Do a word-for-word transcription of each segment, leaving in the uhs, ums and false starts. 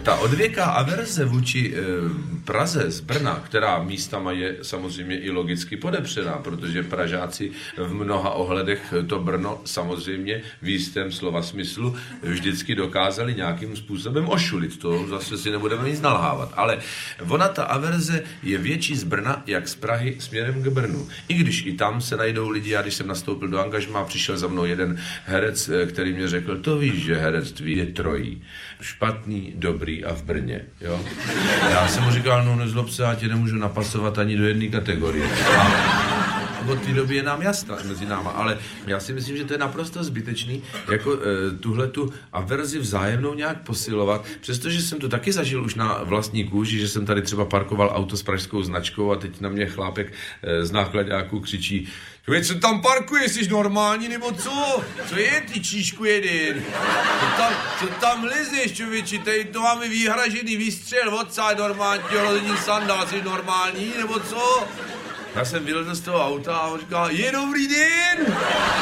ta odvěká averze vůči e, Praze z Brna, která místama je samozřejmě i logicky podepřená, protože Pražáci v mnoha ohledech to Brno samozřejmě v jistém slova smyslu vždycky dokázali nějakým způsobem ošulit. To zase si nebudeme nic nalhávat. Ale ona, ta averze, je větší z Brna, jak z Prahy směrem k Brnu. I když i tam se najdou lidi, já když jsem nastoupil do angažmá, přišel za mnou jeden herec, který mě řekl, to víš, že herectví je trojí. Špatný, dobrý a v Brně. Jo? Já jsem mu říkal, no nezlob se, já tě nemůžu napasovat ani do jedné kategorie. A od té doby je nám jasná mezi náma, ale já si myslím, že to je naprosto zbytečný, jako e, tuhletu averzi vzájemnou nějak posilovat, přestože jsem to taky zažil už na vlastní kůži, že jsem tady třeba parkoval auto s pražskou značkou a teď na mě chlápek e, z nákladáku křičí, člověk, co tam parkuje, jsi normální, nebo co? Co je, ty číšku jeden? Co tam, co tam lezeš, člověči, tady to máme vyhražený výstřel, odsad normální, hodin sandál, jsi normální, nebo co? Já jsem vylezl z toho auta a on říkal, je dobrý den!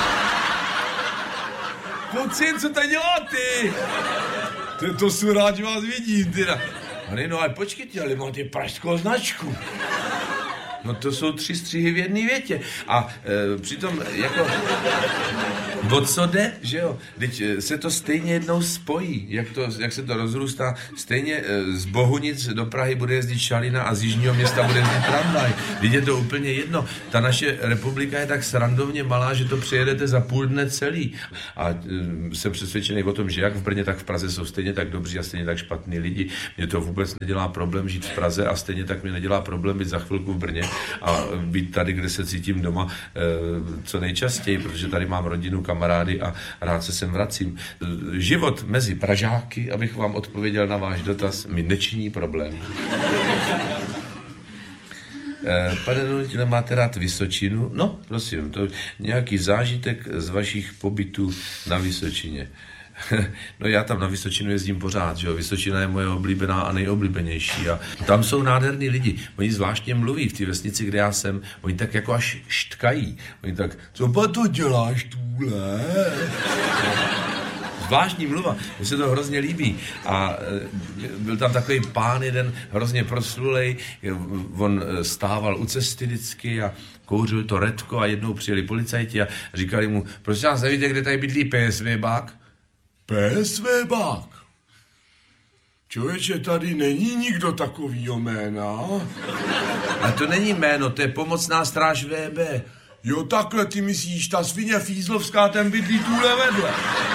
Kluci, co tady děláte? To, to jsou rád, že vás vidím, teda. Ale no, ale počkejte, ale máte pražskou značku. No to jsou tři střihy v jedné větě. A e, přitom jako... O co jde, že jo? Teď se to stejně jednou spojí, jak, to, jak se to rozrůstá. Stejně e, z Bohunic do Prahy bude jezdit šalina a z jižního města bude jezdit tramvaj. Teď je to úplně jedno. Ta naše republika je tak srandovně malá, že to přejedete za půl dne celý. A e, jsem přesvědčený o tom, že jak v Brně, tak v Praze jsou stejně tak dobří a stejně tak špatní lidi. Mně to vůbec nedělá problém žít v Praze a stejně tak mi nedělá problém být za chvilku v Brně a být tady, kde se cítím doma e, co nejčastěji, protože tady mám rodinu, kamarády a rád se sem vracím. Život mezi Pražáky, abych vám odpověděl na váš dotaz, mi nečiní problém. E, pane Donutile, máte rád Vysočinu? No, prosím, to nějaký zážitek z vašich pobytů na Vysočině. No já tam na Vysočinu jezdím pořád, že jo, Vysočina je moje oblíbená a nejoblíbenější a tam jsou nádherní lidi, oni zvláštně mluví v té vesnici, kde já jsem, oni tak jako až štkají, oni tak, co pa to děláš túhle? Zvláštní mluva, mně se to hrozně líbí a byl tam takový pán jeden hrozně proslulej, on stával u cesty vždycky a kouřil to redko a jednou přijeli policajti a říkali mu, prosím vás, nevíte, kde tady bydlí P S V bák? P S V bák? Člověče, tady není nikdo takovýho jména. A to není jméno, to je pomocná stráž V B. Jo, takhle ty myslíš, ta svině Fízlovská, ten bydlí tuhle vedle.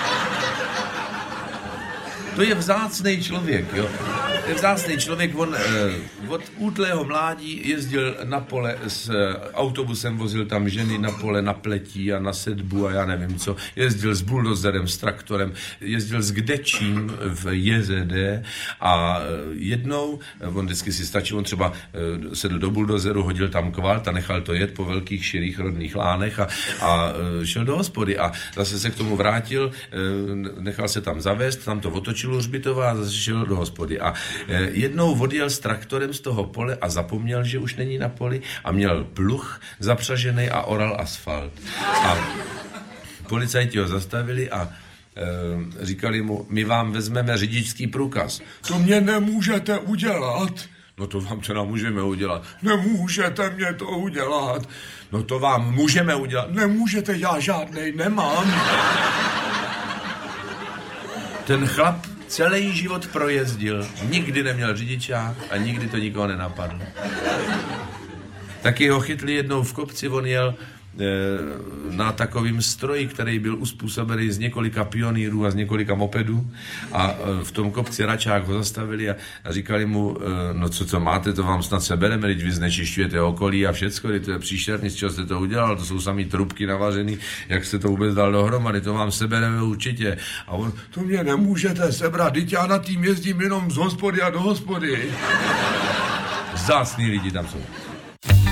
To je vzácnej člověk, jo. To je vzácnej člověk, on eh, od útlého mládí jezdil na pole s eh, autobusem, vozil tam ženy na pole, na pletí a na sedbu a já nevím co. Jezdil s buldozerem, s traktorem, jezdil s kdečím v J Z D a eh, jednou, eh, on vždycky si stačil, on třeba eh, sedl do buldozeru, hodil tam kvalt a nechal to jet po velkých širých rodných lánech a, a eh, šel do hospody a zase se k tomu vrátil, eh, nechal se tam zavést, tam to otočil u hřbitova a zase šel do hospody a jednou odjel s traktorem z toho pole a zapomněl, že už není na poli a měl pluh zapřažený a oral asfalt. A policajti ho zastavili a e, říkali mu, my vám vezmeme řidičský průkaz. To mě nemůžete udělat. No to vám teda můžeme udělat. Nemůžete mě to udělat. No to vám můžeme udělat. Nemůžete, já žádnej nemám. Ten chlap celý život projezdil, nikdy neměl řidičák a nikdy to nikoho nenapadlo. Taky ho chytli jednou v kopci, on jel e, na takovým stroji, který byl uspůsobený z několika pionýrů a z několika mopedů a e, v tom kopci račák ho zastavili a, a říkali mu, e, no co to máte, to vám snad sebereme, teď vy znečišťujete okolí a všecko, to je příšerný, z čeho jste to udělal, to jsou samý trubky navařený, jak jste to vůbec dal dohromady, to vám sebereme určitě. A on, to mě nemůžete sebrat, teď já na tým jezdím jenom z hospody a do hospody. Vzácný lidi tam jsou.